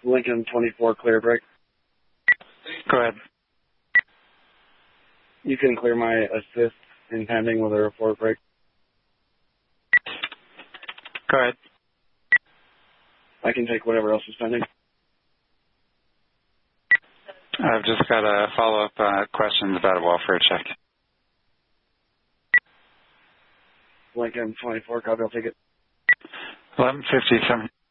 Lincoln 24, clear break. Go ahead. You can clear my assist in pending with a report break. Go ahead. I can take whatever else is pending. I've just got a follow-up questions about a welfare check. Lincoln 24, copy, I'll take it. 11:57.